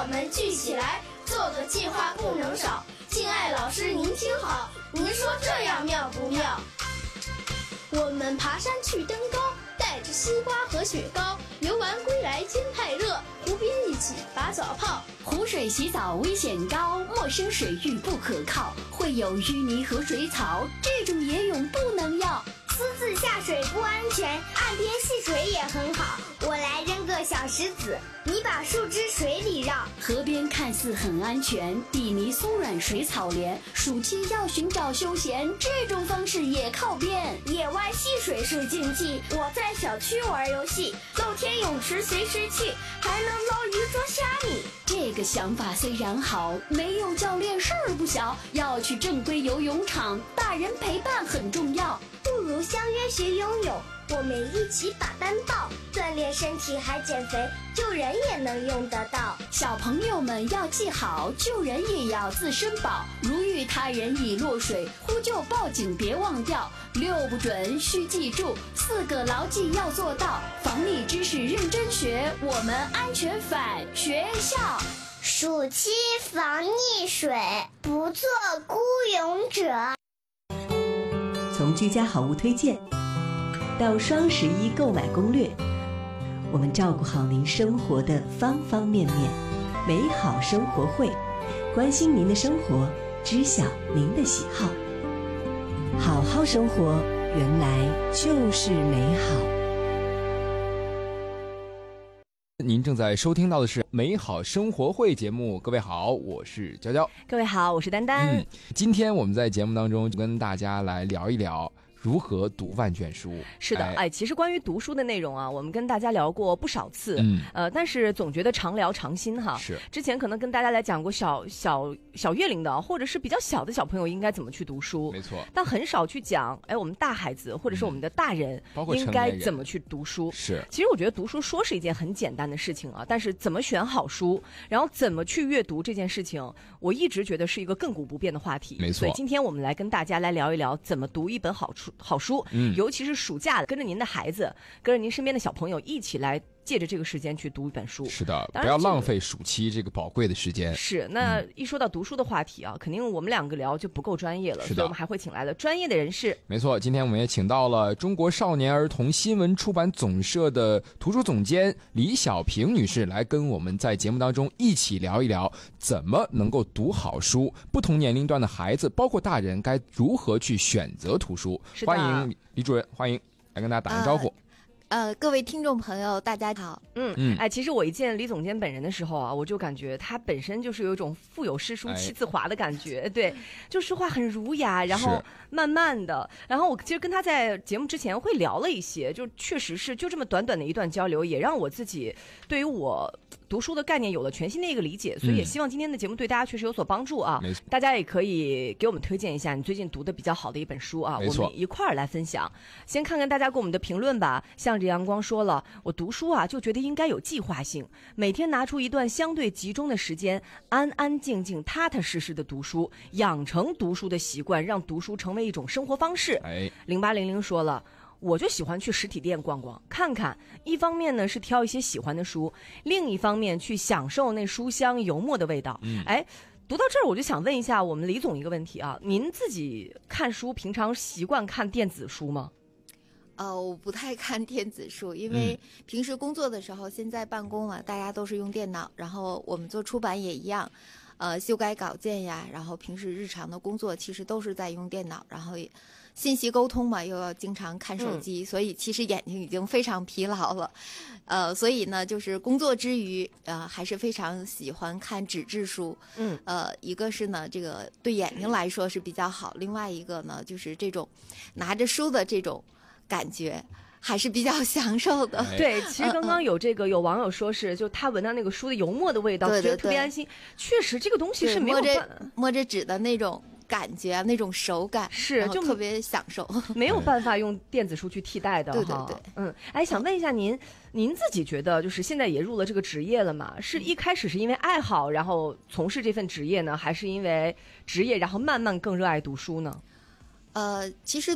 我们聚起来，做个计划不能少。敬爱老师您听好，您说这样妙不妙？我们爬山去登高，带着西瓜和雪糕，游玩归来天太热，湖边一起把澡泡。 湖水洗澡危险高，陌生水域不可靠，会有淤泥和水草，这种野泳不能要。 私自下水不安全，岸边戏水也很好。我来扔个小石子，你把树枝水里绕。 河边看似很安全，地泥松软水草连，暑期要寻找休闲，这种方式也靠边。 野外戏水是竞技，我在小区玩游戏，露天泳池随时去，还能捞鱼捉虾米。 这个想法虽然好，没有教练事儿不小，要去正规游泳场，大人陪伴很重要。 不如相约学游泳，我们一起把单抱，锻炼身体还减肥，救人也能用得到。 小朋友们要记好，救人也要自身保，如遇他人已落水，呼救报警别忘掉，6不准需记住，4个牢记要做到，防溺知识认真学，我们安全返学校。 暑期防溺水，不做孤勇者。 从居家好物推荐到双11购买攻略，我们照顾好您生活的方方面面。美好生活会，关心您的生活，知晓您的喜好。好好生活，原来就是美好。 您正在收听到的是美好生活会节目，各位好，我是娇娇。 各位好，我是丹丹。 今天我们在节目当中就跟大家来聊一聊如何读万卷书。 是的，其实关于读书的内容啊，我们跟大家聊过不少次，但是总觉得常聊常新哈。 是， 之前可能跟大家来讲过小月龄的，或者是比较小的小朋友应该怎么去读书， 没错， 但很少去讲，我们大孩子或者是我们的大人，应该怎么去读书。 是， 其实我觉得读书说是一件很简单的事情啊，但是怎么选好书，然后怎么去阅读这件事情，我一直觉得是一个亘古不变的话题。 没错， 所以今天我们来跟大家来聊一聊怎么读一本好书，尤其是暑假跟着您的孩子，跟着您身边的小朋友一起来借着这个时间去读一本书。 是的，不要浪费暑期这个宝贵的时间。 是，那一说到读书的话题啊，肯定我们两个聊就不够专业了，所以我们还会请来了专业的人士。 没错，今天我们也请到了中国少年儿童新闻出版总社的图书总监李小平女士，来跟我们在节目当中一起聊一聊怎么能够读好书，不同年龄段的孩子包括大人该如何去选择图书。欢迎李主任，欢迎，来跟大家打个招呼。 各位听众朋友大家好。 其实我一见李总监本人的时候啊，我就感觉他本身就是有一种腹有诗书气自华的感觉，对，就说话很儒雅，然后慢慢的，然后我其实跟他在节目之前会聊了一些，就确实是就这么短短的一段交流，也让我自己对于我读书的概念有了全新的一个理解，所以也希望今天的节目对大家确实有所帮助啊。大家也可以给我们推荐一下你最近读的比较好的一本书啊，我们一块儿来分享。先看看大家给我们的评论吧。向着阳光说了，我读书啊就觉得应该有计划性，每天拿出一段相对集中的时间，安安静静踏踏实实的读书，养成读书的习惯，让读书成为一种生活方式。0800说了，我就喜欢去实体店逛逛看看，一方面呢是挑一些喜欢的书，另一方面去享受那书香油墨的味道。读到这儿我就想问一下我们李总一个问题啊，您自己看书平常习惯看电子书吗？ 我不太看电子书，因为平时工作的时候，现在办公了，大家都是用电脑，然后我们做出版也一样，修改稿件呀，然后平时日常的工作其实都是在用电脑，然后信息沟通嘛，又要经常看手机，所以其实眼睛已经非常疲劳了。所以呢，就是工作之余，还是非常喜欢看纸质书。一个是呢，这个对眼睛来说是比较好，另外一个呢，就是这种拿着书的这种感觉还是比较享受的。 对，其实刚刚有有网友说是，就他闻到那个书的油墨的味道，觉得特别安心。确实，这个东西是没有摸着纸的那种感觉，那种手感是就特别享受， 没有办法用电子书去替代的。对，想问一下您自己觉得，就是现在也入了这个职业了嘛？是一开始是因为爱好，然后从事这份职业呢，还是因为职业，然后慢慢更热爱读书呢？ 其实